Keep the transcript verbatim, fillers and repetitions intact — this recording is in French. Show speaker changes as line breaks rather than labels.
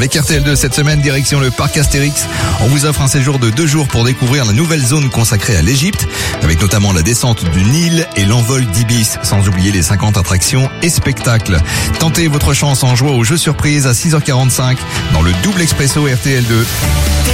Avec R T L deux, cette semaine, direction le parc Astérix. On vous offre un séjour de deux jours pour découvrir la nouvelle zone consacrée à l'Égypte, avec notamment la descente du Nil et l'envol d'Ibis, sans oublier les cinquante attractions et spectacles. Tentez votre chance en jouant au jeu surprise à six heures quarante-cinq dans le double expresso R T L deux.